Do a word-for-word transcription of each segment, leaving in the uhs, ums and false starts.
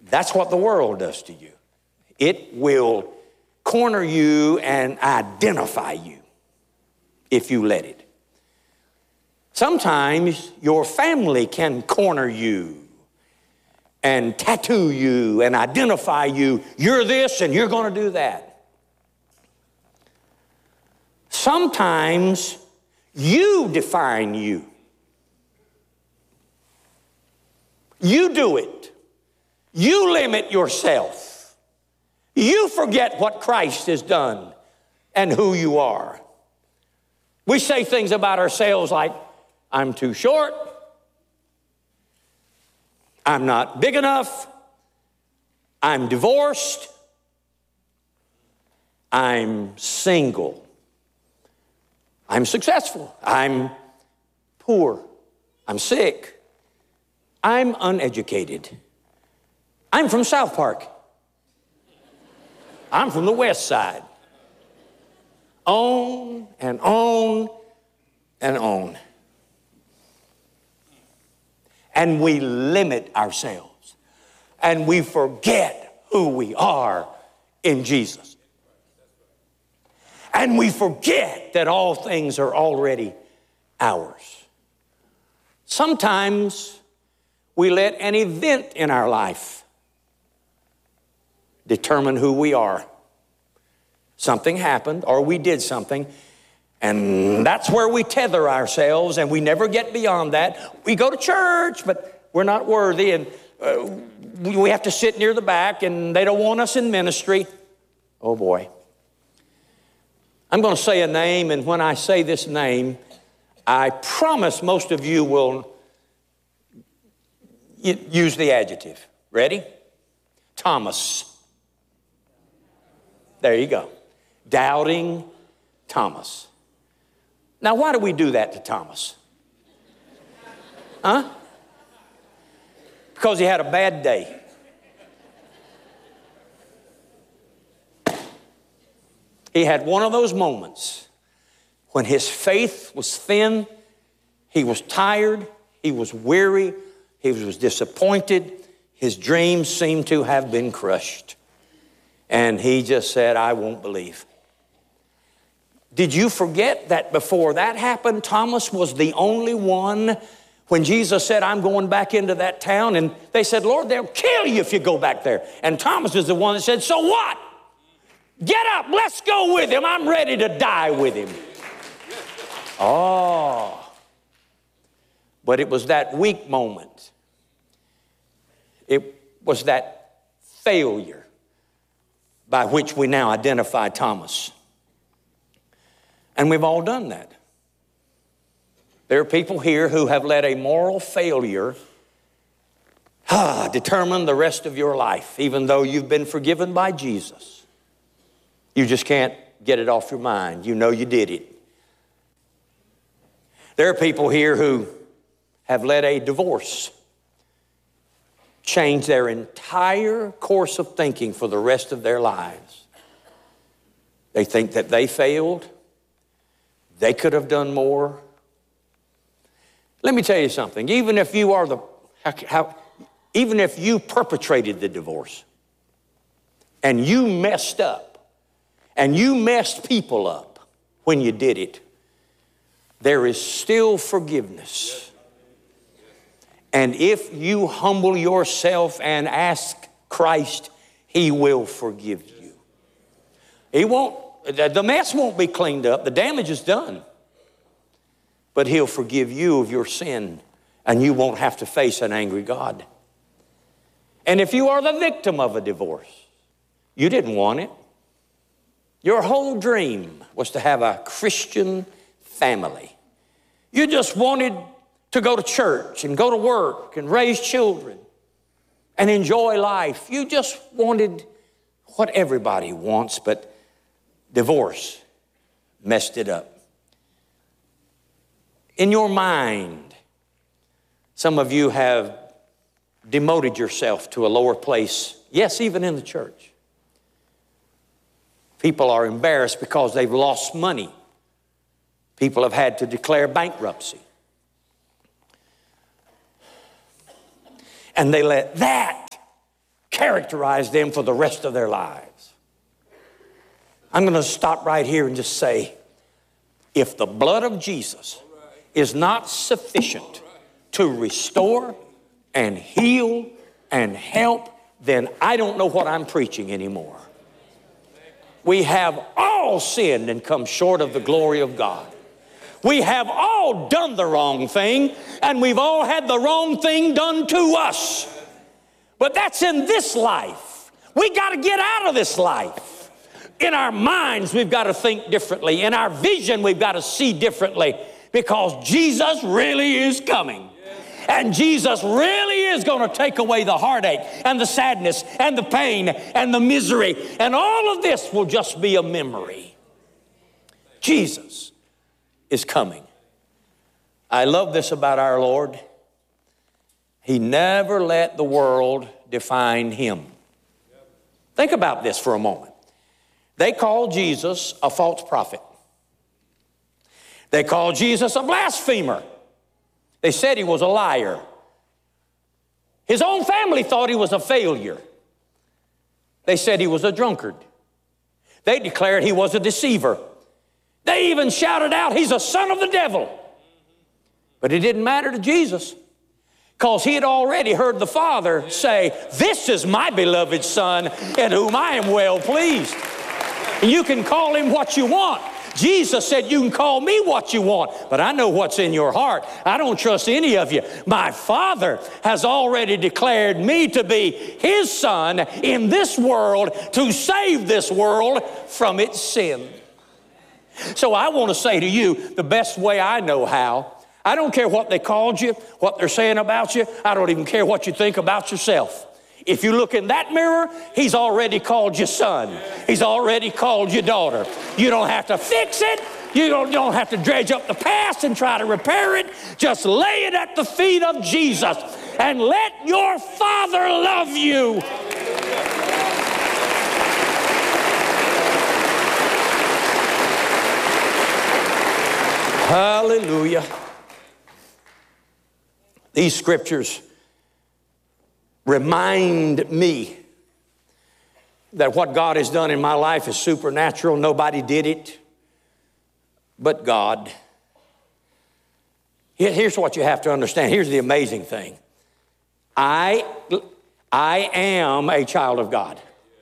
That's what the world does to you. It will corner you and identify you if you let it. Sometimes your family can corner you and tattoo you and identify you. You're this and you're going to do that. Sometimes you define you. You do it. You limit yourself. You forget what Christ has done and who you are. We say things about ourselves like, I'm too short. I'm not big enough. I'm divorced. I'm single. I'm successful. I'm poor. I'm sick. I'm uneducated. I'm from South Park. I'm from the West Side. On and on and on. And we limit ourselves. And we forget who we are in Jesus. And we forget that all things are already ours. Sometimes we let an event in our life determine who we are. Something happened or we did something, and that's where we tether ourselves, and we never get beyond that. We go to church, but we're not worthy, and uh, we have to sit near the back, and they don't want us in ministry. Oh boy. I'm going to say a name, and when I say this name, I promise most of you will use the adjective. Ready? Thomas. There you go. Doubting Thomas. Now, why do we do that to Thomas? Huh? Because he had a bad day. He had one of those moments when his faith was thin, he was tired, he was weary, he was disappointed, his dreams seemed to have been crushed. And he just said, I won't believe. Did you forget that before that happened, Thomas was the only one when Jesus said, I'm going back into that town, and they said, Lord, they'll kill you if you go back there. And Thomas is the one that said, so what? Get up, let's go with him. I'm ready to die with him. Oh. But it was that weak moment. It was that failure by which we now identify Thomas. And we've all done that. There are people here who have let a moral failure ah, determine the rest of your life, even though you've been forgiven by Jesus. You just can't get it off your mind. You know you did it. There are people here who have let a divorce change their entire course of thinking for the rest of their lives. They think that they failed. They could have done more. Let me tell you something. Even if you are the, how, how, even if you perpetrated the divorce and you messed up and you messed people up when you did it, there is still forgiveness. And if you humble yourself and ask Christ, He will forgive you. He won't, the mess won't be cleaned up. The damage is done. But He'll forgive you of your sin, and you won't have to face an angry God. And if you are the victim of a divorce, you didn't want it. Your whole dream was to have a Christian family. You just wanted to go to church and go to work and raise children and enjoy life. You just wanted what everybody wants, but divorce messed it up. In your mind, some of you have demoted yourself to a lower place. Yes, even in the church. People are embarrassed because they've lost money. People have had to declare bankruptcy. And they let that characterize them for the rest of their lives. I'm going to stop right here and just say, if the blood of Jesus is not sufficient to restore and heal and help, then I don't know what I'm preaching anymore. We have all sinned and come short of the glory of God. We have all done the wrong thing, and we've all had the wrong thing done to us. But that's in this life. We got to get out of this life. In our minds, we've got to think differently. In our vision, we've got to see differently, because Jesus really is coming. And Jesus really is going to take away the heartache and the sadness and the pain and the misery. And all of this will just be a memory. Jesus is coming. I love this about our Lord. He never let the world define him. Think about this for a moment. They called Jesus a false prophet. They called Jesus a blasphemer. They said he was a liar. His own family thought he was a failure. They said he was a drunkard. They declared he was a deceiver. They even shouted out, he's a son of the devil. But it didn't matter to Jesus, because he had already heard the Father say, this is my beloved Son in whom I am well pleased. And you can call him what you want. Jesus said, you can call me what you want, but I know what's in your heart. I don't trust any of you. My Father has already declared me to be his Son in this world to save this world from its sin. So I want to say to you, the best way I know how, I don't care what they called you, what they're saying about you. I don't even care what you think about yourself. If you look in that mirror, he's already called you son. He's already called you daughter. You don't have to fix it. You don't, you don't have to dredge up the past and try to repair it. Just lay it at the feet of Jesus and let your Father love you. Hallelujah. These scriptures remind me that what God has done in my life is supernatural. Nobody did it but God. Here's what you have to understand. Here's the amazing thing. I, I am a child of God.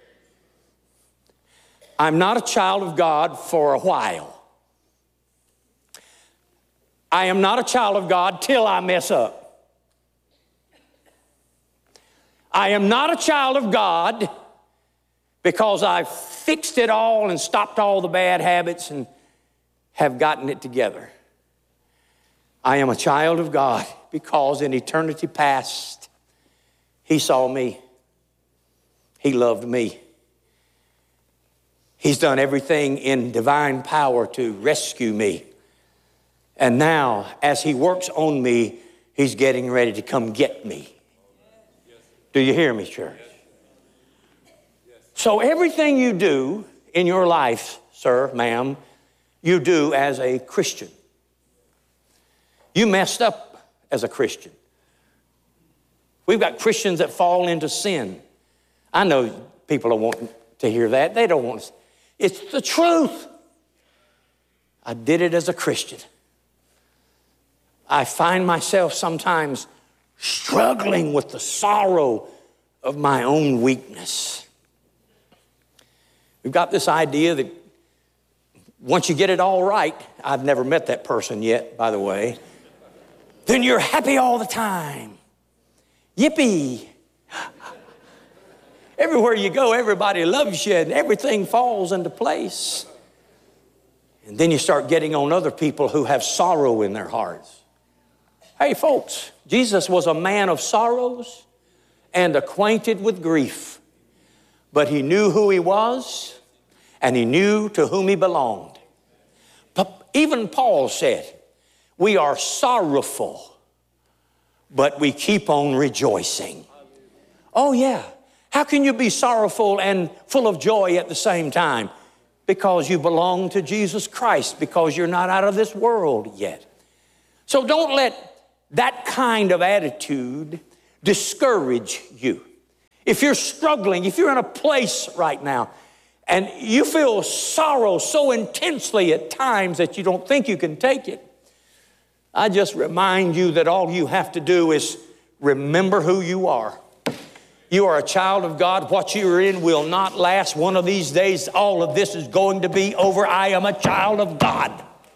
I'm not a child of God for a while. I am not a child of God till I mess up. I am not a child of God because I've fixed it all and stopped all the bad habits and have gotten it together. I am a child of God because in eternity past, he saw me. He loved me. He's done everything in divine power to rescue me. And now, as he works on me, he's getting ready to come get me. Do you hear me, church? So everything you do in your life, sir, ma'am, you do as a Christian. You messed up as a Christian. We've got Christians that fall into sin. I know people don't want to hear that. They don't want to. It's the truth. I did it as a Christian. I find myself sometimes struggling with the sorrow of my own weakness. We've got this idea that once you get it all right, I've never met that person yet, by the way, then you're happy all the time. Yippee. Everywhere you go, everybody loves you and everything falls into place. And then you start getting on other people who have sorrow in their hearts. Hey, folks, Jesus was a man of sorrows and acquainted with grief. But he knew who he was, and he knew to whom he belonged. But even Paul said, we are sorrowful, but we keep on rejoicing. Oh, yeah. How can you be sorrowful and full of joy at the same time? Because you belong to Jesus Christ, because you're not out of this world yet. So don't let that kind of attitude discourage you. If you're struggling, if you're in a place right now and you feel sorrow so intensely at times that you don't think you can take it, I just remind you that all you have to do is remember who you are. You are a child of God. What you are in will not last. One of these days, all of this is going to be over. I am a child of God.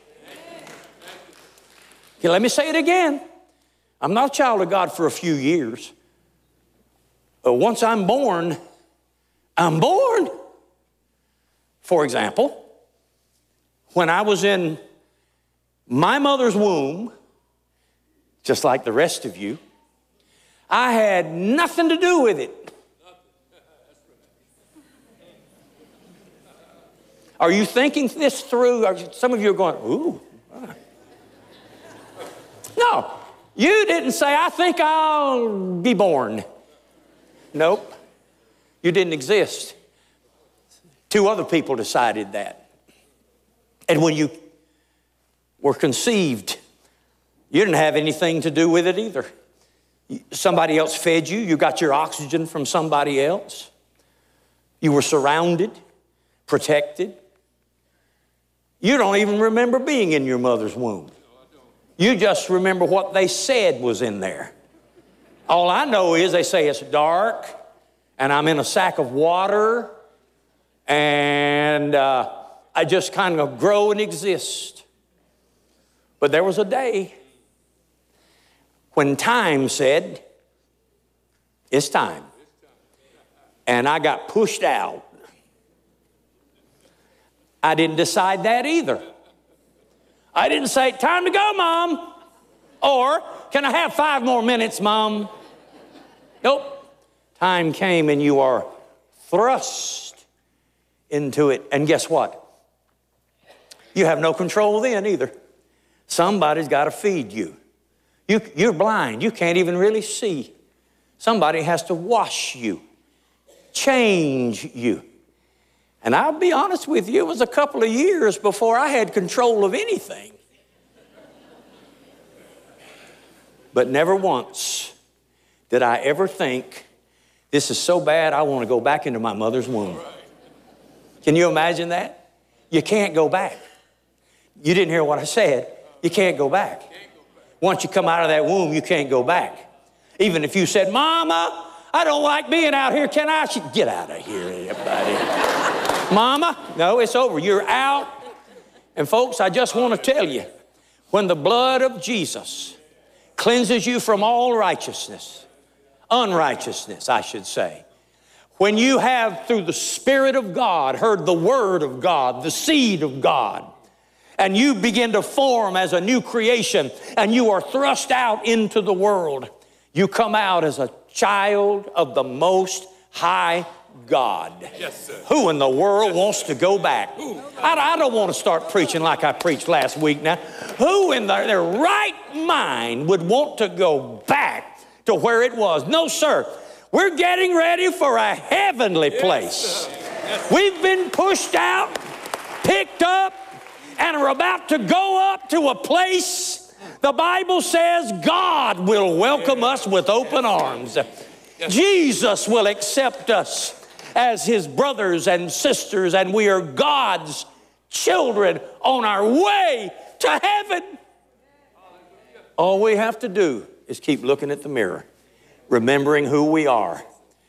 Okay, let me say it again. I'm not a child of God for a few years. But once I'm born, I'm born. For example, when I was in my mother's womb, just like the rest of you, I had nothing to do with it. Are you thinking this through? Are some of you are going, ooh. No, you didn't say, I think I'll be born. Nope, you didn't exist. Two other people decided that. And when you were conceived, you didn't have anything to do with it either. Somebody else fed you. You got your oxygen from somebody else. You were surrounded, protected. You don't even remember being in your mother's womb. You just remember what they said was in there. All I know is they say it's dark, and I'm in a sack of water, and uh, I just kind of grow and exist. But there was a day when time said, it's time. And I got pushed out. I didn't decide that either. I didn't say, time to go, Mom. Or, can I have five more minutes, Mom? Nope. Time came and you are thrust into it. And guess what? You have no control then either. Somebody's got to feed you. You, you're blind. You can't even really see. Somebody has to wash you, change you. And I'll be honest with you, it was a couple of years before I had control of anything. But never once did I ever think, this is so bad, I want to go back into my mother's womb. Can you imagine that? You can't go back. You didn't hear what I said. You can't go back. Once you come out of that womb, you can't go back. Even if you said, Mama, I don't like being out here. Can I? Get out of here, everybody. Mama, no, it's over. You're out. And folks, I just want to tell you, when the blood of Jesus cleanses you from all righteousness, unrighteousness, I should say, when you have, through the Spirit of God, heard the Word of God, the seed of God, and you begin to form as a new creation, and you are thrust out into the world, you come out as a child of the Most High God. Yes, sir. Who in the world wants to go back? I, I don't want to start preaching like I preached last week now. Who in their, their right mind would want to go back to where it was? No, sir. We're getting ready for a heavenly place. Yes, We've been pushed out, picked up, and are about to go up to a place the Bible says God will welcome us with open arms. Jesus will accept us as His brothers and sisters, and we are God's children on our way to heaven. All we have to do is keep looking at the mirror, remembering who we are.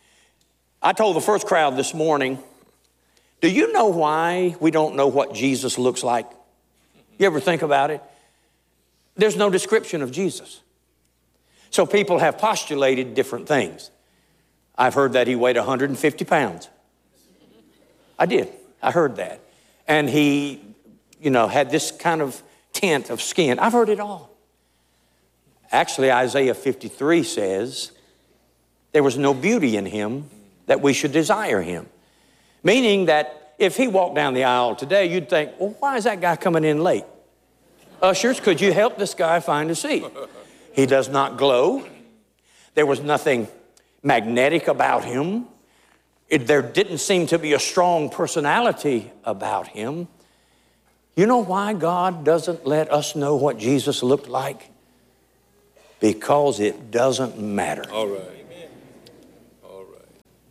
I told the first crowd this morning, do you know why we don't know what Jesus looks like? You ever think about it? There's no description of Jesus. So people have postulated different things. I've heard that He weighed one hundred fifty pounds. I did. I heard that. And He, you know, had this kind of tint of skin. I've heard it all. Actually, Isaiah fifty-three says there was no beauty in Him that we should desire Him. Meaning that if He walked down the aisle today, you'd think, well, why is that guy coming in late? Ushers, could you help this guy find a seat? He does not glow. There was nothing magnetic about Him. It, there didn't seem to be a strong personality about Him. You know why God doesn't let us know what Jesus looked like? Because it doesn't matter. All right. All right.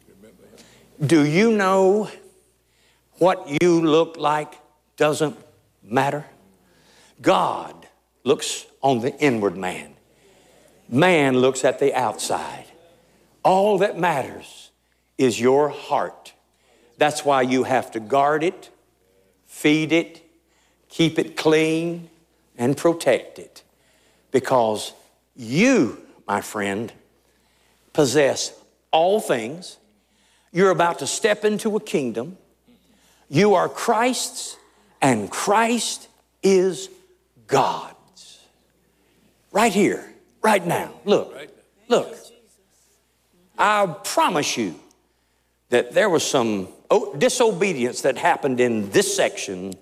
Do you know what you look like doesn't matter? God looks on the inward man. Man looks at the outside. All that matters is your heart. That's why you have to guard it, feed it, keep it clean, and protect it. Because you, my friend, possess all things. You're about to step into a kingdom. You are Christ's, and Christ is God's. Right here, right now. Look, look. I promise you that there was some disobedience that happened in this section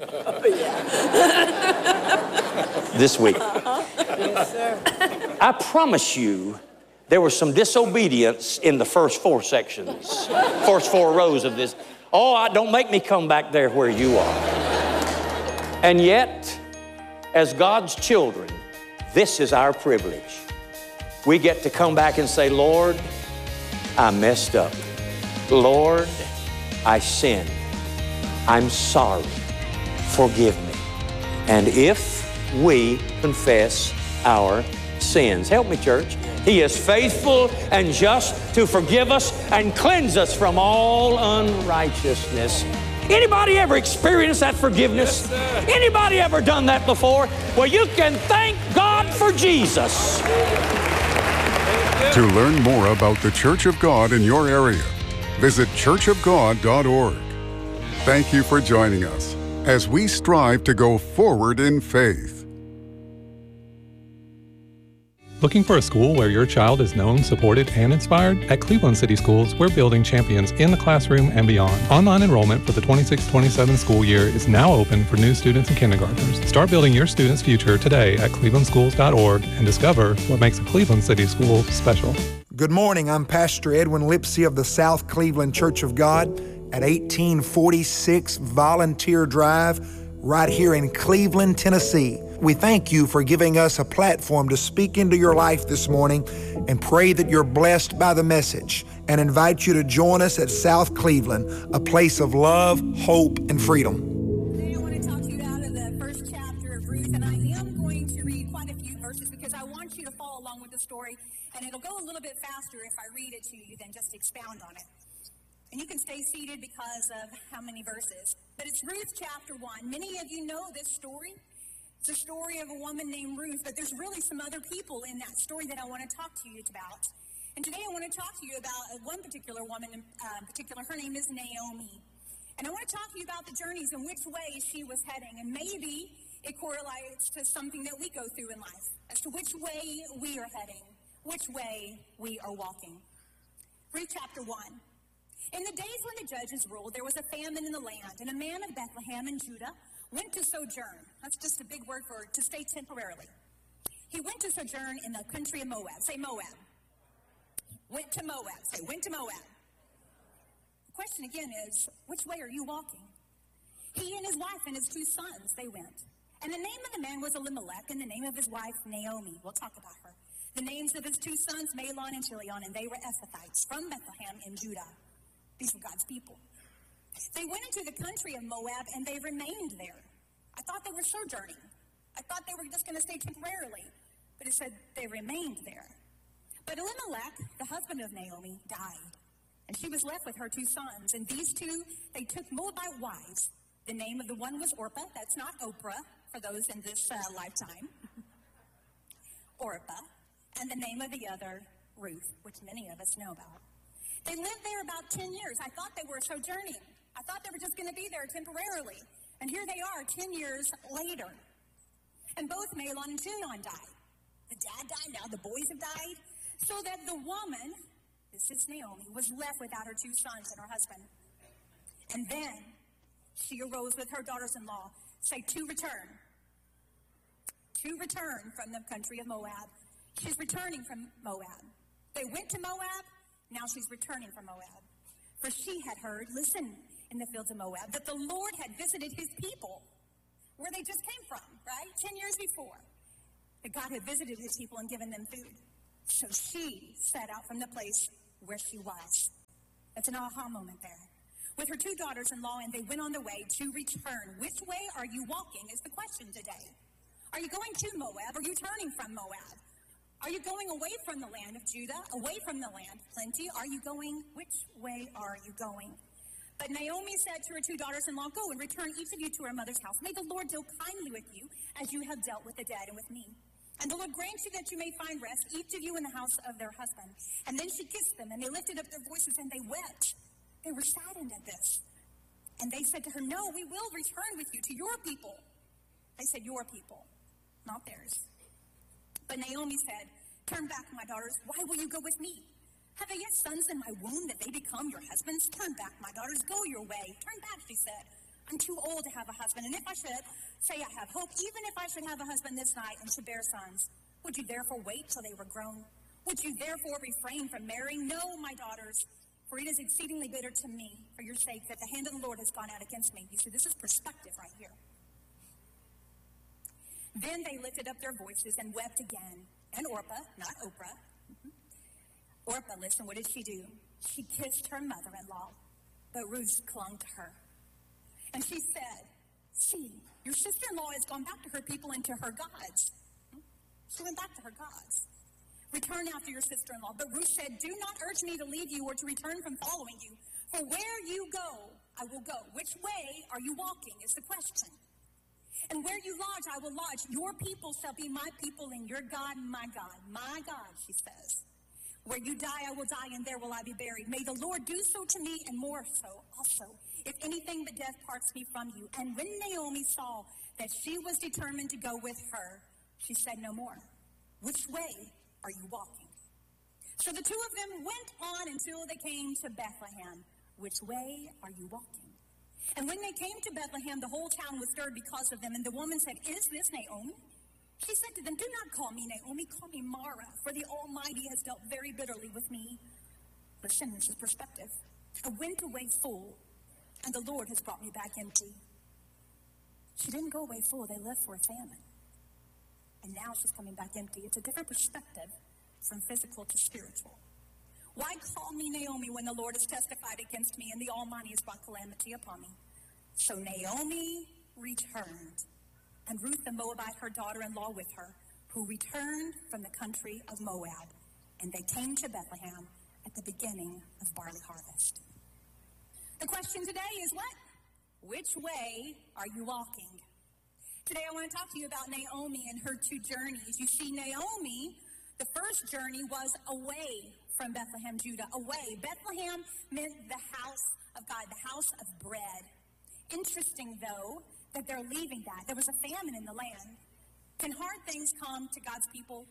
this week. Yes, sir. I promise you there was some disobedience in the first four sections, first four rows of this. Oh, I, don't make me come back there where you are. And yet, as God's children, this is our privilege. We get to come back and say, Lord, I messed up. Lord, I sinned. I'm sorry. Forgive me. And if we confess our sins, help me, church. He is faithful and just to forgive us and cleanse us from all unrighteousness. Anybody ever experienced that forgiveness? Yes, Anybody ever done that before? Well, you can thank God for Jesus. To learn more about the Church of God in your area, visit church of god dot org. Thank you for joining us as we strive to go forward in faith. Looking for a school where your child is known, supported, and inspired? At Cleveland City Schools, we're building champions in the classroom and beyond. Online enrollment for the twenty-six twenty-seven school year is now open for new students and kindergartners. Start building your student's future today at cleveland schools dot org and discover what makes a Cleveland City School special. Good morning. I'm Pastor Edwin Lipsy of the South Cleveland Church of God at eighteen forty-six Volunteer Drive, right here in Cleveland, Tennessee. We thank you for giving us a platform to speak into your life this morning and pray that you're blessed by the message, and invite you to join us at South Cleveland, a place of love, hope, and freedom. Today I want to talk to you out of the first chapter of Ruth, and I am going to read quite a few verses because I want you to follow along with the story, and it'll go a little bit faster if I read it to you than just expound on it. And you can stay seated because of how many verses. But it's Ruth chapter one. Many of you know this story. It's a story of a woman named Ruth, but there's really some other people in that story that I want to talk to you about. And today I want to talk to you about one particular woman in uh, particular. Her name is Naomi. And I want to talk to you about the journeys and which way she was heading. And maybe it correlates to something that we go through in life, as to which way we are heading, which way we are walking. Ruth chapter one. In the days when the judges ruled, there was a famine in the land, and a man of Bethlehem in Judah went to sojourn. That's just a big word for to stay temporarily. He went to sojourn in the country of Moab. Say Moab. Went to Moab. Say, went to Moab. The question again is, which way are you walking? He and his wife and his two sons, they went. And the name of the man was Elimelech, and the name of his wife, Naomi. We'll talk about her. The names of his two sons, Mahlon and Chilion, and they were Ephrathites from Bethlehem in Judah. These were God's people. They went into the country of Moab, and they remained there. I thought they were sojourning. I thought they were just going to stay temporarily. But it said they remained there. But Elimelech, the husband of Naomi, died. And she was left with her two sons. And these two, they took Moabite wives. The name of the one was Orpah. That's not Oprah, for those in this uh, lifetime. Orpah. And the name of the other, Ruth, which many of us know about. They lived there about ten years. I thought they were sojourning. I thought they were just going to be there temporarily. And here they are ten years later. And both Mahlon and Chilion died. The dad died, now the boys have died. So that the woman, this is Naomi, was left without her two sons and her husband. And then she arose with her daughters-in-law, say, to return. To return from the country of Moab. She's returning from Moab. They went to Moab. Now she's returning from Moab. For she had heard, listen, in the fields of Moab, that the Lord had visited his people where they just came from, right? Ten years before. That God had visited his people and given them food. So she set out from the place where she was. That's an aha moment there. With her two daughters-in-law, and they went on the way to return. Which way are you walking is the question today. Are you going to Moab? Or are you turning from Moab? Are you going away from the land of Judah, away from the land of plenty? Are you going, which way are you going? But Naomi said to her two daughters-in-law, go and return each of you to her mother's house. May the Lord deal kindly with you as you have dealt with the dead and with me. And the Lord grant you that you may find rest, each of you in the house of their husband. And then she kissed them, and they lifted up their voices, and they wept. They were saddened at this. And they said to her, no, we will return with you to your people. They said, your people, not theirs. But Naomi said, turn back, my daughters. Why will you go with me? Have I yet sons in my womb that they become your husbands? Turn back, my daughters. Go your way. Turn back, she said. I'm too old to have a husband. And if I should say I have hope, even if I should have a husband this night and should bear sons, would you therefore wait till they were grown? Would you therefore refrain from marrying? No, my daughters, for it is exceedingly bitter to me for your sake that the hand of the Lord has gone out against me. You see, this is perspective right here. Then they lifted up their voices and wept again. And Orpah, not Oprah, mm-hmm. Orpah, listen, what did she do? She kissed her mother-in-law, but Ruth clung to her. And she said, see, your sister-in-law has gone back to her people and to her gods. She went back to her gods. Return after your sister-in-law. But Ruth said, do not urge me to leave you or to return from following you. For where you go, I will go. Which way are you walking is the question. And where you lodge, I will lodge. Your people shall be my people, and your God, my God. My God, she says. Where you die, I will die, and there will I be buried. May the Lord do so to me, and more so also, if anything but death parts me from you. And when Naomi saw that she was determined to go with her, she said no more. Which way are you walking? So the two of them went on until they came to Bethlehem. Which way are you walking? And when they came to Bethlehem, the whole town was stirred because of them. And the woman said, is this Naomi? She said to them, do not call me Naomi, call me Mara, for the Almighty has dealt very bitterly with me. Listen, this is perspective. I went away full, and the Lord has brought me back empty. She didn't go away full, they left for a famine. And now she's coming back empty. It's a different perspective from physical to spiritual. Why call me Naomi when the Lord has testified against me and the Almighty has brought calamity upon me? So Naomi returned, and Ruth the Moabite, her daughter-in-law, with her, who returned from the country of Moab. And they came to Bethlehem at the beginning of barley harvest. The question today is what? Which way are you walking? Today I want to talk to you about Naomi and her two journeys. You see, Naomi, the first journey was away from Bethlehem, Judah, away. Bethlehem meant the house of God, the house of bread. Interesting, though, that they're leaving that. There was a famine in the land. Can hard things come to God's people?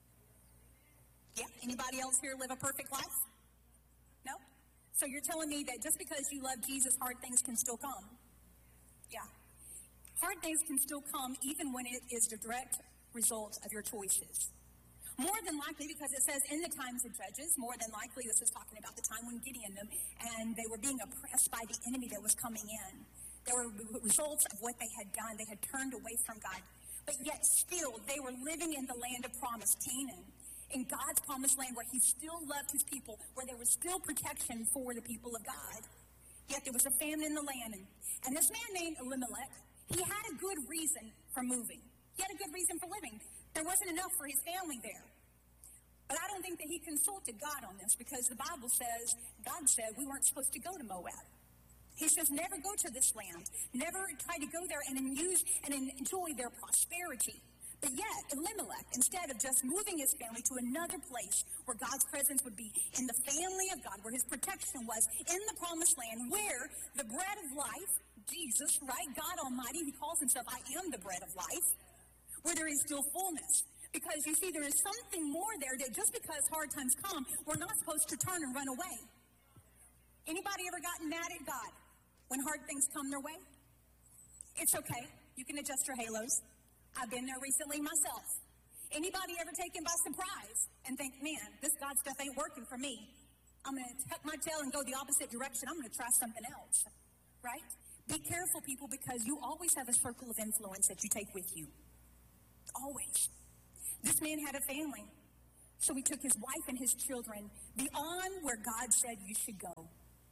Yeah, anybody else here live a perfect life? No? So you're telling me that just because you love Jesus, hard things can still come? Yeah. Hard things can still come even when it is the direct result of your choices. More than likely, because it says in the times of Judges, more than likely this is talking about the time when Gideon them, and they were being oppressed by the enemy that was coming in. There were results of what they had done. They had turned away from God. But yet still, they were living in the land of promise, Canaan, in God's promised land where he still loved his people, where there was still protection for the people of God. Yet there was a famine in the land. And, and this man named Elimelech, he had a good reason for moving. He had a good reason for living. There wasn't enough for his family there. But I don't think that he consulted God on this, because the Bible says, God said we weren't supposed to go to Moab. He says never go to this land. Never try to go there and use and enjoy their prosperity. But yet, Elimelech, instead of just moving his family to another place where God's presence would be, in the family of God, where his protection was, in the promised land, where the bread of life, Jesus, right, God Almighty, he calls himself, I am the bread of life, where there is still fullness. Because you see, there is something more there that just because hard times come, we're not supposed to turn and run away. Anybody ever gotten mad at God when hard things come their way? It's okay. You can adjust your halos. I've been there recently myself. Anybody ever taken by surprise and think, man, this God stuff ain't working for me. I'm going to tuck my tail and go the opposite direction. I'm going to try something else. Right? Be careful, people, because you always have a circle of influence that you take with you. Always. This man had a family, so he took his wife and his children beyond where God said you should go.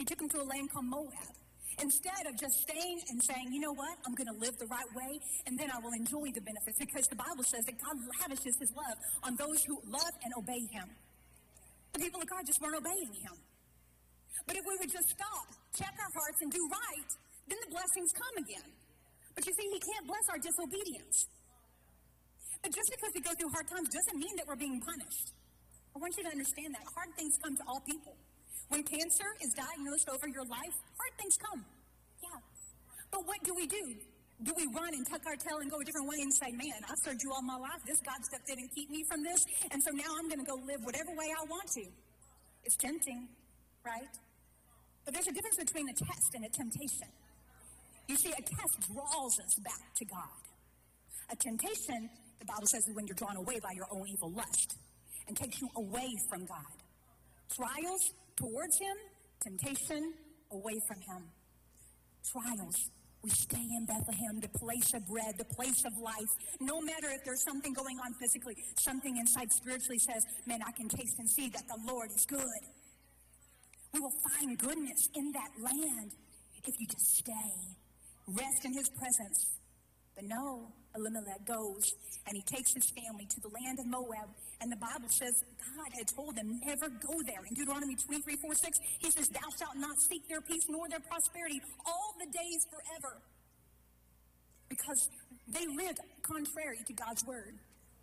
He took him to a land called Moab. Instead of just staying and saying, you know what, I'm going to live the right way, and then I will enjoy the benefits, because the Bible says that God lavishes his love on those who love and obey him. The people of God just weren't obeying him. But if we would just stop, check our hearts, and do right, then the blessings come again. But you see, he can't bless our disobedience. But just because we go through hard times doesn't mean that we're being punished. I want you to understand that. Hard things come to all people. When cancer is diagnosed over your life, hard things come. Yeah. But what do we do? Do we run and tuck our tail and go a different way and say, man, I've served you all my life. This God stuff didn't keep me from this, and so now I'm going to go live whatever way I want to. It's tempting, right? But there's a difference between a test and a temptation. You see, a test draws us back to God. A temptation, the Bible says, is when you're drawn away by your own evil lust and takes you away from God. Trials towards him, temptation away from him. Trials. We stay in Bethlehem, the place of bread, the place of life. No matter if there's something going on physically, something inside spiritually says, man, I can taste and see that the Lord is good. We will find goodness in that land if you just stay. Rest in his presence. But no, Elimelech goes and he takes his family to the land of Moab. And the Bible says God had told them never go there. In Deuteronomy twenty-three, four, six, he says, thou shalt not seek their peace nor their prosperity all the days forever. Because they lived contrary to God's word.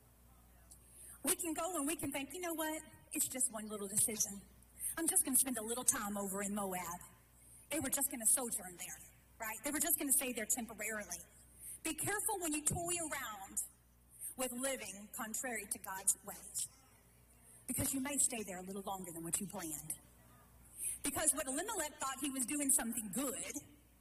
We can go and we can think, you know what? It's just one little decision. I'm just going to spend a little time over in Moab. They were just going to sojourn there, right? They were just going to stay there temporarily. Be careful when you toy around with living contrary to God's ways. Because you may stay there a little longer than what you planned. Because what Elimelech thought he was doing something good,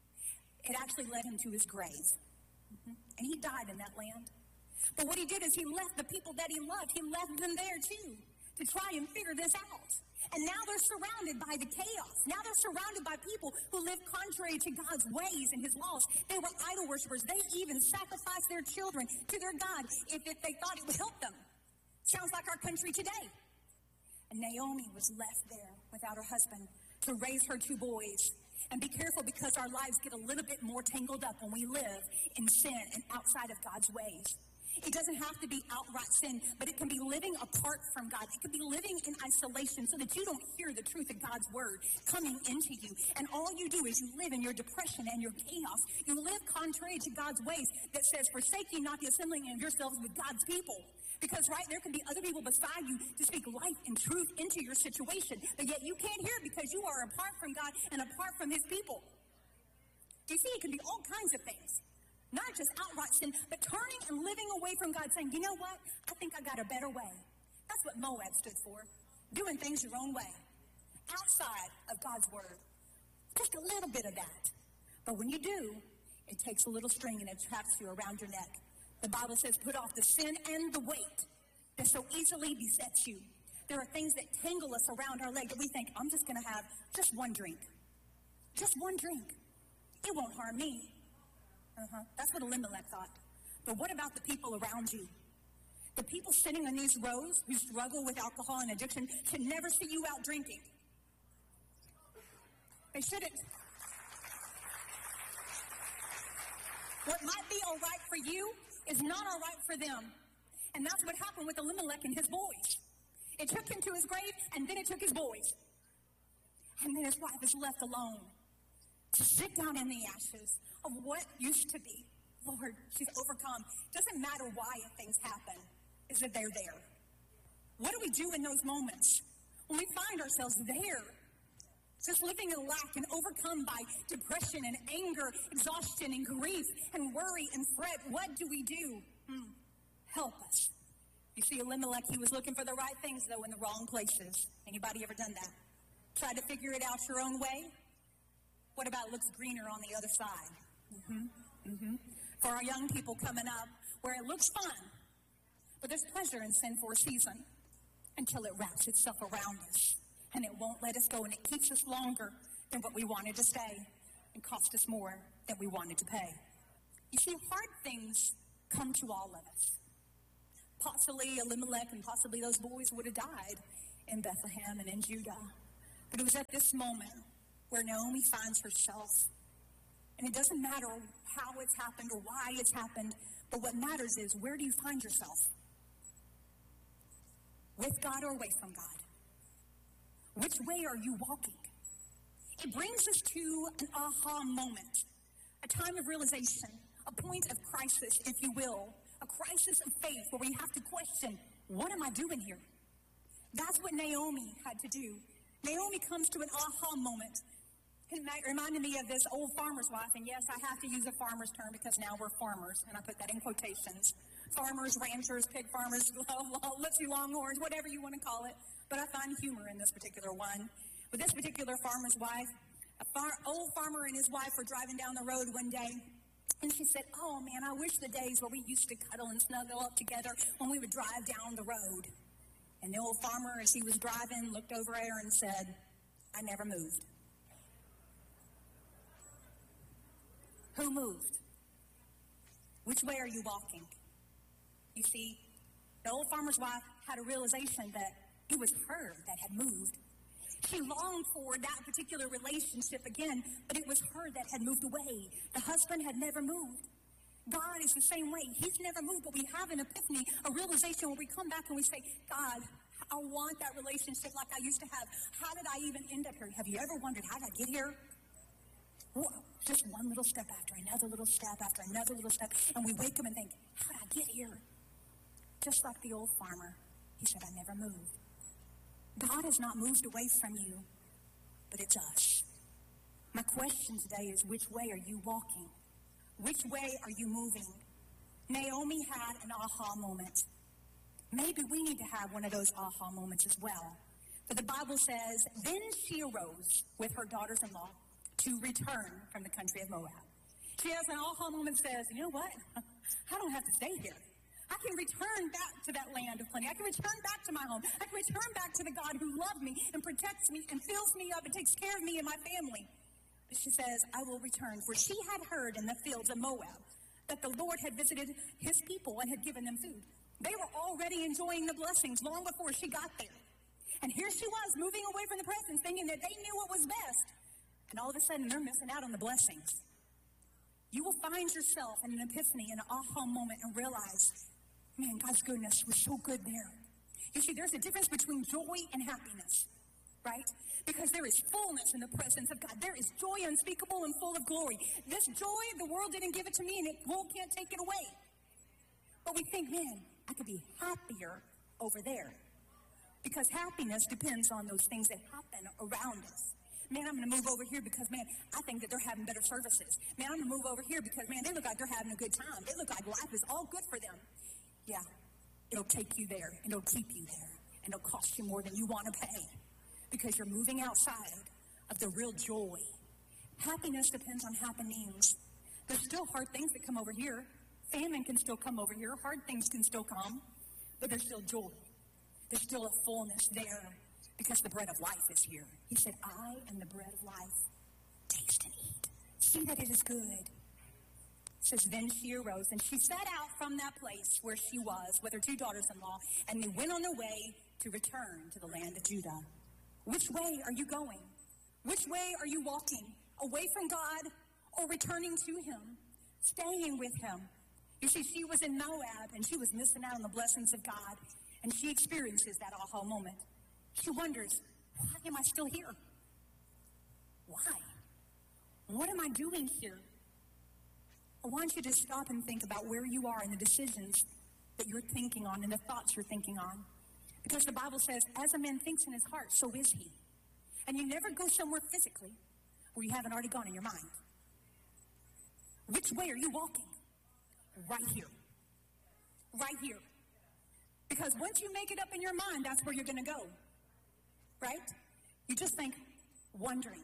it actually led him to his grave. Mm-hmm. And he died in that land. But what he did is he left the people that he loved, he left them there too, to try and figure this out. And now they're surrounded by the chaos. Now they're surrounded by people who live contrary to God's ways and his laws. They were idol worshipers. They even sacrificed their children to their God if, if they thought it would help them. Sounds like our country today. And Naomi was left there without her husband to raise her two boys. And be careful, because our lives get a little bit more tangled up when we live in sin and outside of God's ways. It doesn't have to be outright sin, but it can be living apart from God. It can be living in isolation so that you don't hear the truth of God's word coming into you. And all you do is you live in your depression and your chaos. You live contrary to God's ways that says, forsake ye not the assembling of yourselves with God's people. Because, right, there can be other people beside you to speak life and truth into your situation. But yet you can't hear it because you are apart from God and apart from his people. Do you see, it can be all kinds of things. Not just outright sin, but turning and living away from God, saying, you know what? I think I got a better way. That's what Moab stood for. Doing things your own way. Outside of God's word. Just a little bit of that. But when you do, it takes a little string and it traps you around your neck. The Bible says, put off the sin and the weight that so easily besets you. There are things that tangle us around our leg that we think, I'm just going to have just one drink. Just one drink. It won't harm me. Uh-huh. That's what Elimelech thought. But what about the people around you? The people sitting in these rows who struggle with alcohol and addiction should never see you out drinking. They shouldn't. What might be all right for you is not all right for them. And that's what happened with Elimelech and his boys. It took him to his grave, and then it took his boys. And then his wife is left alone to sit down in the ashes of what used to be. Lord, she's overcome. Doesn't matter why things happen, is that they're there. What do we do in those moments when we find ourselves there, just living in lack and overcome by depression and anger, exhaustion and grief and worry and fret? What do we do? Hmm. Help us. You see, Elimelech, he was looking for the right things, though, in the wrong places. Anybody ever done that? Try to figure it out your own way? What about it looks greener on the other side? Mm-hmm. Mm-hmm. For our young people coming up, where it looks fun, but there's pleasure in sin for a season until it wraps itself around us, and it won't let us go, and it keeps us longer than what we wanted to stay and cost us more than we wanted to pay. You see, hard things come to all of us. Possibly Elimelech and possibly those boys would have died in Bethlehem and in Judah. But it was at this moment where Naomi finds herself. And it doesn't matter how it's happened or why it's happened, but what matters is, where do you find yourself? With God or away from God? Which way are you walking? It brings us to an aha moment, a time of realization, a point of crisis, if you will, a crisis of faith where we have to question, what am I doing here? That's what Naomi had to do. Naomi comes to an aha moment. It reminded me of this old farmer's wife, and yes, I have to use a farmer's term because now we're farmers, and I put that in quotations. Farmers, ranchers, pig farmers, Lipsy Longhorns, whatever you want to call it. But I find humor in this particular one. With this particular farmer's wife, a far, old farmer and his wife were driving down the road one day, and she said, oh man, I wish the days where we used to cuddle and snuggle up together when we would drive down the road. And the old farmer, as he was driving, looked over at her and said, I never moved. Who moved? Which way are you walking? You see, the old farmer's wife had a realization that it was her that had moved. She longed for that particular relationship again, but it was her that had moved away. The husband had never moved. God is the same way. He's never moved, but we have an epiphany, a realization where we come back and we say, God, I want that relationship like I used to have. How did I even end up here? Have you ever wondered, how did I get here? Well, just one little step after another little step after another little step, and we wake up and think, how did I get here? Just like the old farmer, he said, I never moved. God has not moved away from you, but it's us. My question today is, which way are you walking? Which way are you moving? Naomi had an aha moment. Maybe we need to have one of those aha moments as well. But the Bible says, then she arose with her daughters-in-law to return from the country of Moab. She has an aha moment that says, you know what? I don't have to stay here. I can return back to that land of plenty. I can return back to my home. I can return back to the God who loved me and protects me and fills me up and takes care of me and my family. But she says, I will return. For she had heard in the fields of Moab that the Lord had visited his people and had given them food. They were already enjoying the blessings long before she got there. And here she was, moving away from the presence, thinking that they knew what was best. And all of a sudden, they're missing out on the blessings. You will find yourself in an epiphany, an aha moment, and realize, man, God's goodness was so good there. You see, there's a difference between joy and happiness, right? Because there is fullness in the presence of God. There is joy unspeakable and full of glory. This joy, the world didn't give it to me, and it world can't take it away. But we think, man, I could be happier over there. Because happiness depends on those things that happen around us. Man, I'm going to move over here because, man, I think that they're having better services. Man, I'm going to move over here because, man, they look like they're having a good time. They look like life is all good for them. Yeah, it'll take you there, and it'll keep you there, and it'll cost you more than you want to pay because you're moving outside of the real joy. Happiness depends on happenings. There's still hard things that come over here. Famine can still come over here. Hard things can still come, but there's still joy. There's still a fullness there because the bread of life is here. He said, I am the bread of life. Taste and eat. See that it is good. It says, then she arose, and she set out from that place where she was with her two daughters-in-law, and they went on their way to return to the land of Judah. Which way are you going? Which way are you walking? Away from God or returning to him? Staying with him? You see, she was in Moab, and she was missing out on the blessings of God, and she experiences that aha moment. She wonders, why am I still here? Why? What am I doing here? I want you to stop and think about where you are in the decisions that you're thinking on and the thoughts you're thinking on. Because the Bible says, as a man thinks in his heart, so is he. And you never go somewhere physically where you haven't already gone in your mind. Which way are you walking? Right here. Right here. Because once you make it up in your mind, that's where you're going to go. Right? You just think, one drink,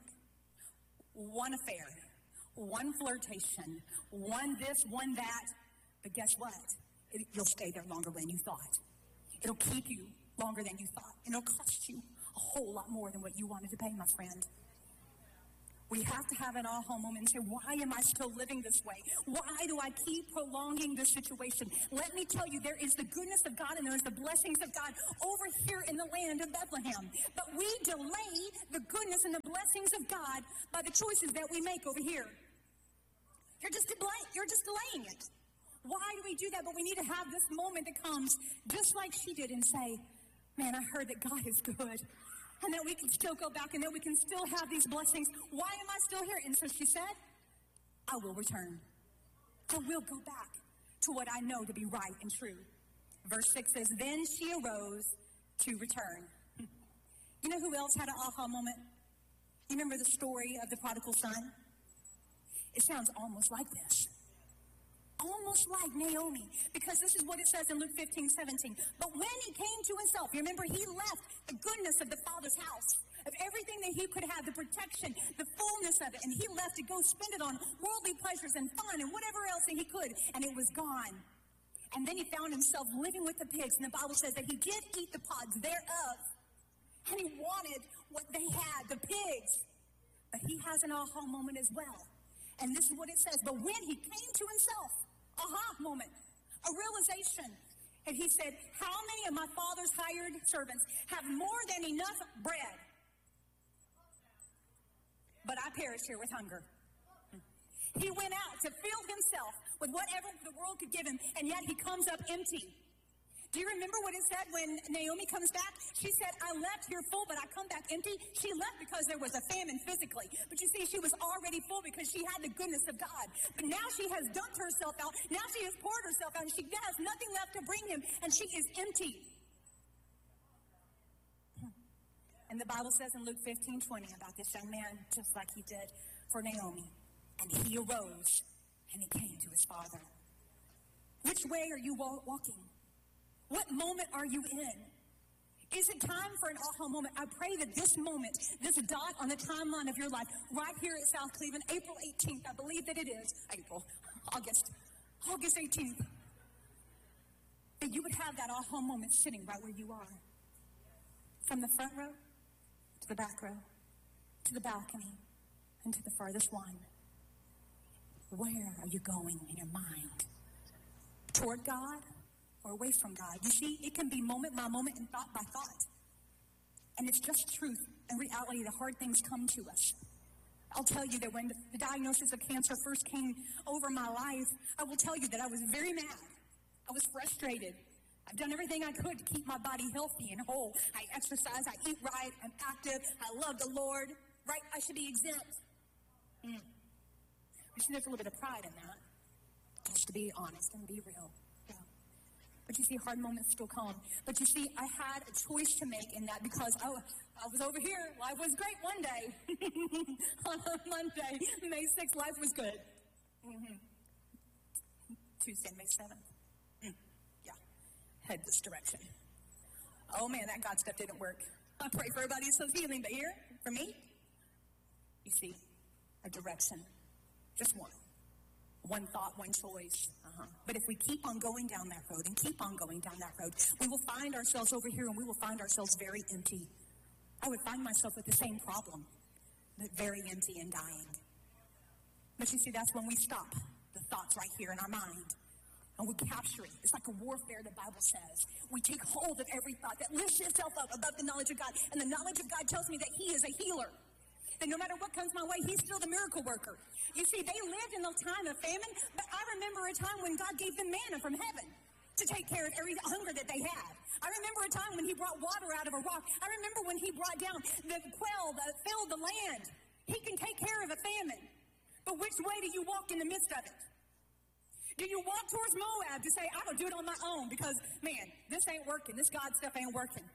one affair, one flirtation, one this, one that. But guess what? It, you'll stay there longer than you thought. It'll keep you longer than you thought. And it'll cost you a whole lot more than what you wanted to pay, my friend. We have to have an aha moment and say, why am I still living this way? Why do I keep prolonging this situation? Let me tell you, there is the goodness of God and there is the blessings of God over here in the land of Bethlehem. But we delay the goodness and the blessings of God by the choices that we make over here. You're just delay- you're just delaying it. Why do we do that? But we need to have this moment that comes just like she did and say, man, I heard that God is good. And that we can still go back and that we can still have these blessings. Why am I still here? And so she said, I will return. I will go back to what I know to be right and true. Verse six says, then she arose to return. You know who else had an aha moment? You remember the story of the prodigal son? It sounds almost like this. Almost like Naomi, because this is what it says in Luke fifteen, seventeen. But when he came to himself, you remember he left the goodness of the Father's house, of everything that he could have, the protection, the fullness of it, and he left to go spend it on worldly pleasures and fun and whatever else that he could, and it was gone. And then he found himself living with the pigs, and the Bible says that he did eat the pods thereof, and he wanted what they had, the pigs. But he has an aha moment as well. And this is what it says, but when he came to himself, aha moment, a realization. And he said, how many of my father's hired servants have more than enough bread? But I perish here with hunger. He went out to fill himself with whatever the world could give him, and yet he comes up empty. Do you remember what it said when Naomi comes back? She said, I left here full, but I come back empty. She left because there was a famine physically. But you see, she was already full because she had the goodness of God. But now she has dumped herself out. Now she has poured herself out, and she has nothing left to bring him, and she is empty. And the Bible says in Luke fifteen, twenty about this young man, just like he did for Naomi. And he arose, and he came to his father. Which way are you walking? What moment are you in? Is it time for an aha moment? I pray that this moment, this dot on the timeline of your life, right here at South Cleveland, April eighteenth, I believe that it is, April, August, August eighteenth, that you would have that aha moment sitting right where you are. From the front row to the back row, to the balcony, and to the farthest one. Where are you going in your mind? Toward God? Or away from God. You see, it can be moment by moment and thought by thought. And it's just truth and reality. The hard things come to us. I'll tell you that when the diagnosis of cancer first came over my life, I will tell you that I was very mad. I was frustrated. I've done everything I could to keep my body healthy and whole. I exercise, I eat right, I'm active, I love the Lord. Right? I should be exempt. Mm. You see, there's a little bit of pride in that. Just to be honest and be real. But you see, hard moments still come. But you see, I had a choice to make in that because I, I was over here. Life was great one day. On a Monday, May sixth, life was good. Mm-hmm. Tuesday, May seventh. Mm. Yeah. Head this direction. Oh, man, that God stuff didn't work. I pray for everybody who's healing, but here, for me, you see, a direction. Just one. One thought, one choice. Uh-huh. But if we keep on going down that road and keep on going down that road, we will find ourselves over here and we will find ourselves very empty. I would find myself with the same problem, but very empty and dying. But you see, that's when we stop the thoughts right here in our mind. And we capture it. It's like a warfare, the Bible says. We take hold of every thought that lifts itself up above the knowledge of God. And the knowledge of God tells me that He is a healer. And no matter what comes my way, He's still the miracle worker. You see, they lived in a time of famine, but I remember a time when God gave them manna from heaven to take care of every hunger that they had. I remember a time when He brought water out of a rock. I remember when He brought down the quail that filled the land. He can take care of a famine. But which way do you walk in the midst of it? Do you walk towards Moab to say, I'm going to do it on my own because, man, this ain't working. This God stuff ain't working.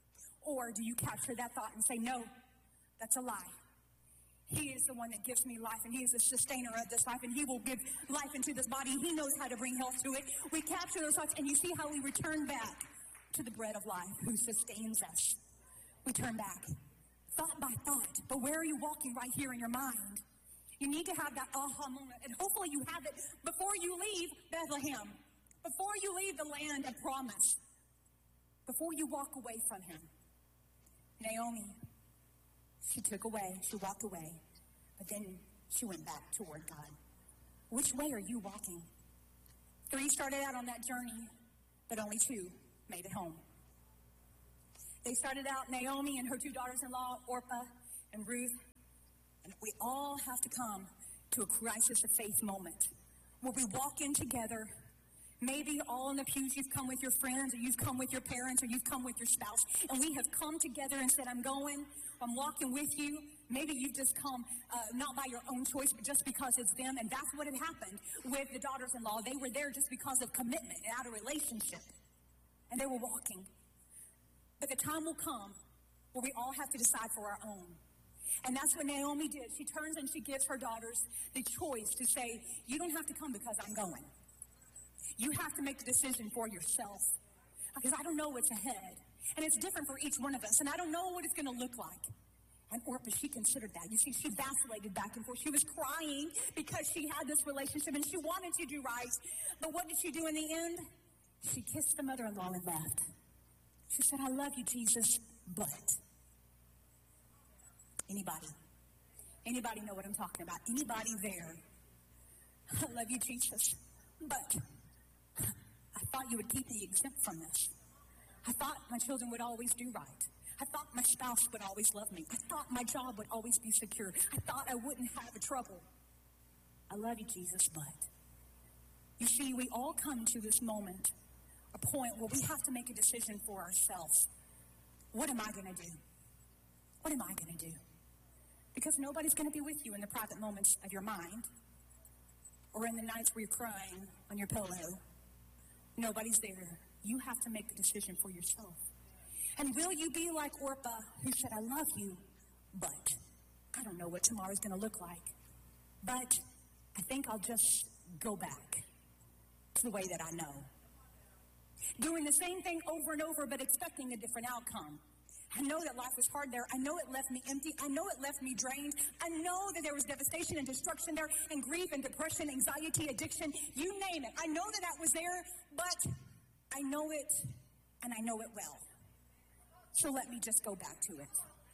Or do you capture that thought and say, no, that's a lie. He is the one that gives me life, and He is the sustainer of this life, and He will give life into this body. He knows how to bring health to it. We capture those thoughts, and you see how we return back to the bread of life who sustains us. We turn back, thought by thought. But where are you walking right here in your mind? You need to have that aha moment, and hopefully you have it before you leave Bethlehem, before you leave the land of promise, before you walk away from Him. Naomi, she took away, she walked away But then she went back toward God. Which way are you walking? Three started out on that journey, but only two made it home. They started out, Naomi and her two daughters-in-law, Orpah and Ruth. And we all have to come to a crisis of faith moment where we walk in together. Maybe all in the pews you've come with your friends, or you've come with your parents, or you've come with your spouse. And we have come together and said, I'm going, I'm walking with you. Maybe you've just come uh, not by your own choice, but just because it's them. And that's what had happened with the daughters-in-law. They were there just because of commitment and out of relationship. And they were walking. But the time will come where we all have to decide for our own. And that's what Naomi did. She turns and she gives her daughters the choice to say, you don't have to come because I'm going. You have to make the decision for yourself. Because I don't know what's ahead. And it's different for each one of us. And I don't know what it's going to look like. And Orpah, she considered that. You see, she vacillated back and forth. She was crying because she had this relationship and she wanted to do right. But what did she do in the end? She kissed the mother-in-law and left. She said, I love you, Jesus, but. Anybody? Anybody know what I'm talking about? Anybody there? I love you, Jesus, but I thought you would keep me exempt from this. I thought my children would always do right. I thought my spouse would always love me. I thought my job would always be secure. I thought I wouldn't have trouble. I love you, Jesus, but. You see, we all come to this moment, a point where we have to make a decision for ourselves. What am I going to do? What am I going to do? Because nobody's going to be with you in the private moments of your mind or in the nights where you're crying on your pillow. Nobody's there. You have to make the decision for yourself. And will you be like Orpah, who said, I love you, but I don't know what tomorrow's going to look like. But I think I'll just go back to the way that I know. Doing the same thing over and over, but expecting a different outcome. I know that life was hard there. I know it left me empty. I know it left me drained. I know that there was devastation and destruction there, and grief and depression, anxiety, addiction, you name it. I know that that was there, but I know it, and I know it well. So let me just go back to it.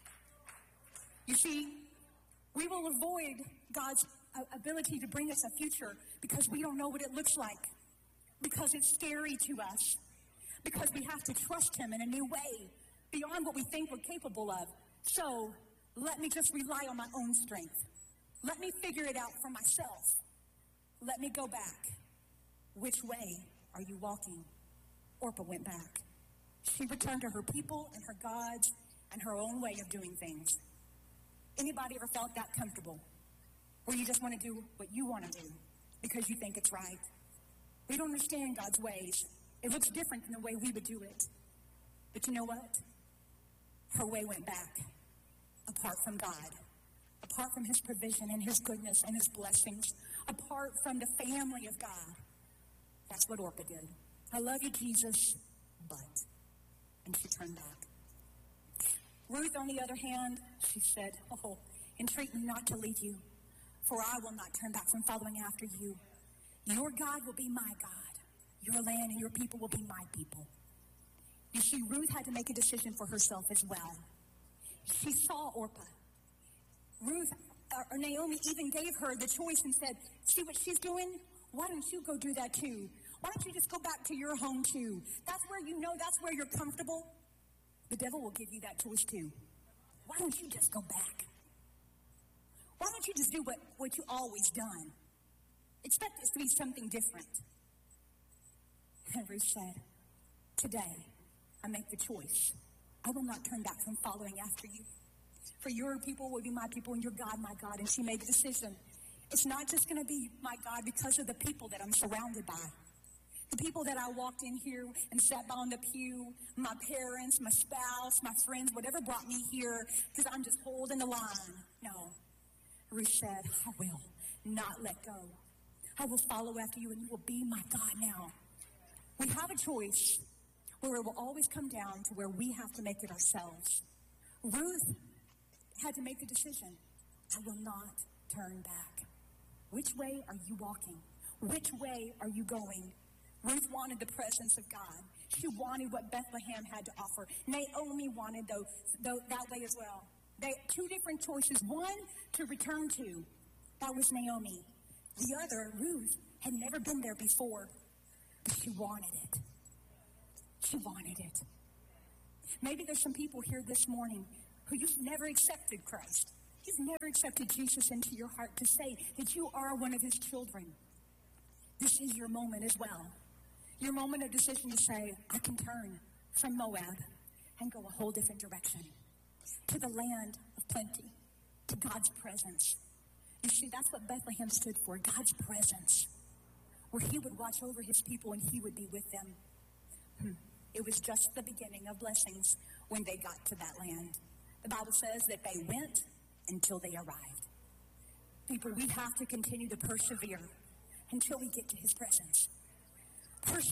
You see, we will avoid God's ability to bring us a future because we don't know what it looks like, because it's scary to us, because we have to trust Him in a new way, beyond what we think we're capable of. So, let me just rely on my own strength. Let me figure it out for myself. Let me go back. Which way are you walking? Orpah went back. She returned to her people and her gods and her own way of doing things. Anybody ever felt that comfortable? Where you just want to do what you want to do because you think it's right? We don't understand God's ways. It looks different than the way we would do it. But you know what? Her way went back, apart from God, apart from His provision and His goodness and His blessings, apart from the family of God. That's what Orpah did. I love you, Jesus, but. And she turned back. Ruth, on the other hand, she said, oh, entreat me not to leave you, for I will not turn back from following after you. Your God will be my God. Your land and your people will be my people. You see, Ruth had to make a decision for herself as well. She saw Orpah. Ruth, or Naomi even gave her the choice and said, see what she's doing? Why don't you go do that too? Why don't you just go back to your home too? That's where you know, that's where you're comfortable. The devil will give you that choice too. Why don't you just go back? Why don't you just do what, what you always done? Expect this to be something different. And Ruth said, today, I make the choice. I will not turn back from following after you. For your people will be my people and your God, my God. And she made the decision. It's not just going to be my God because of the people that I'm surrounded by. The people that I walked in here and sat by on the pew, my parents, my spouse, my friends, whatever brought me here, because I'm just holding the line. No. Ruth said, I will not let go. I will follow after you and you will be my God now. We have a choice where it will always come down to where we have to make it ourselves. Ruth had to make the decision. I will not turn back. Which way are you walking? Which way are you going? Ruth wanted the presence of God. She wanted what Bethlehem had to offer. Naomi wanted those, those, that way as well. They had two different choices. One to return to. That was Naomi. The other, Ruth, had never been there before, but she wanted it. She wanted it. Maybe there's some people here this morning who you've never accepted Christ. You've never accepted Jesus into your heart to say that you are one of his children. This is your moment as well. Your moment of decision to say, I can turn from Moab and go a whole different direction to the land of plenty, to God's presence. You see, that's what Bethlehem stood for, God's presence, where he would watch over his people and he would be with them. Hmm. It was just the beginning of blessings when they got to that land. The Bible says that they went until they arrived. People, we have to continue to persevere until we get to his presence. Persevere.